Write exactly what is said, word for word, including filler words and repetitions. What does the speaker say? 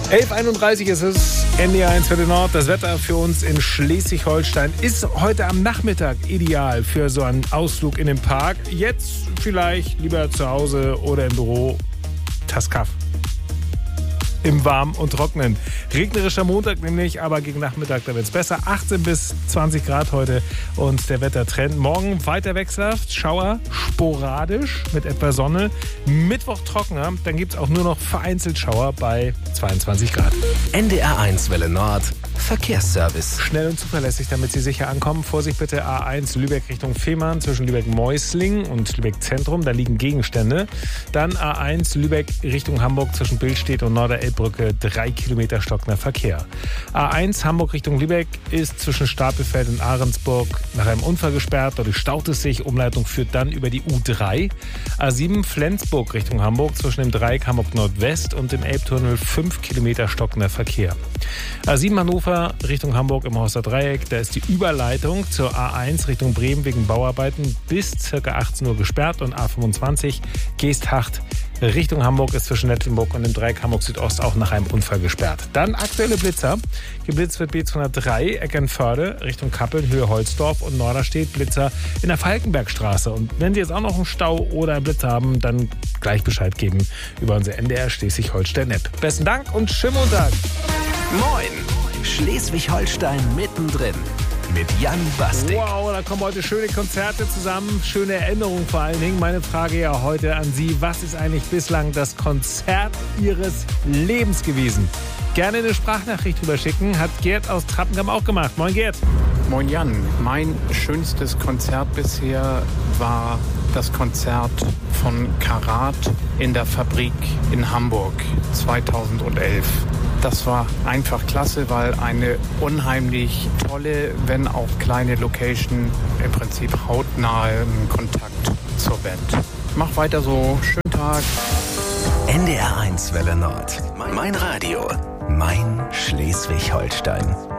elf Uhr einunddreißig ist es, N D R eins Welle Nord. Das Wetter für uns in Schleswig-Holstein ist heute am Nachmittag ideal für so einen Ausflug in den Park. Jetzt vielleicht lieber zu Hause oder im Büro. Taskaff. Im Warmen und Trocknen. Regnerischer Montag nämlich, aber gegen Nachmittag, da wird es besser. achtzehn bis zwanzig Grad heute und der Wettertrend. Morgen weiter wechselhaft, Schauer, sporadisch mit etwas Sonne. Mittwoch trockener, dann gibt es auch nur noch vereinzelt Schauer bei zweiundzwanzig Grad. N D R eins Welle Nord, Verkehrsservice. Schnell und zuverlässig, damit Sie sicher ankommen. Vorsicht bitte, A eins Lübeck Richtung Fehmarn zwischen Lübeck-Meusling und Lübeck-Zentrum. Da liegen Gegenstände. Dann A eins Lübeck Richtung Hamburg zwischen Billstedt und Norderelbbrücke. Drei Kilometer stockender Verkehr. A eins Hamburg Richtung Lübeck ist zwischen Stapelfeld und Ahrensburg nach einem Unfall gesperrt. Dadurch staut es sich. Umleitung führt dann über die U drei. A sieben Flensburg Richtung Hamburg zwischen dem Dreieck Hamburg Nordwest und dem Elbtunnel. Fünf Kilometer stockender Verkehr. A sieben Hannover Richtung Hamburg im Horster Dreieck. Da ist die Überleitung zur A eins Richtung Bremen wegen Bauarbeiten bis ca. achtzehn Uhr gesperrt. Und A fünfundzwanzig Geesthacht Richtung Hamburg ist zwischen Nettlenburg und dem Dreieck Hamburg Südost auch nach einem Unfall gesperrt. Dann aktuelle Blitzer. Geblitzt wird B zweihundertdrei Eckernförde Richtung Kappeln, Höhe Holzdorf und Norderstedt. Blitzer in der Falkenbergstraße. Und wenn Sie jetzt auch noch einen Stau oder einen Blitzer haben, dann gleich Bescheid geben über unser N D R Schleswig-Holstein-App. Besten Dank und schönen Montag. Moin, Schleswig-Holstein mittendrin. Mit Jan Bastik. Wow, da kommen heute schöne Konzerte zusammen, schöne Erinnerungen vor allen Dingen. Meine Frage ja heute an Sie, was ist eigentlich bislang das Konzert Ihres Lebens gewesen? Gerne eine Sprachnachricht drüber schicken, hat Gerd aus Trappengam auch gemacht. Moin Gerd. Moin Jan, mein schönstes Konzert bisher war das Konzert von Karat in der Fabrik in Hamburg zweitausendelf. Das war einfach klasse, weil eine unheimlich tolle, wenn auch kleine Location, im Prinzip hautnahe Kontakt zur Band. Mach weiter so, schönen Tag. N D R eins Welle Nord, mein Radio, mein Schleswig-Holstein.